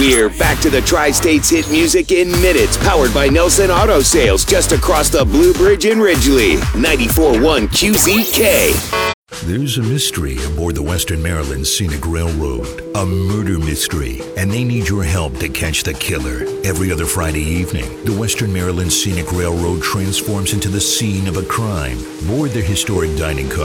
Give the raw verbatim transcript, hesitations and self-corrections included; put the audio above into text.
here. Back to the Tri-States hit music in minutes. Powered by Nelson Auto Sales, just across the Blue Bridge in Ridgely. ninety-four point one Q Z K. There's a mystery aboard the Western Maryland Scenic Railroad. A murder mystery. And they need your help to catch the killer. Every other Friday evening, the Western Maryland Scenic Railroad transforms into the scene of a crime. Board their historic dining car